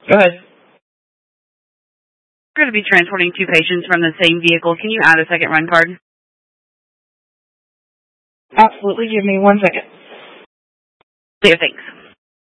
Go ahead. We're going to be transporting 2 patients from the same vehicle. Can you add a second run card? Absolutely. Give me 1 second. Yeah, thanks.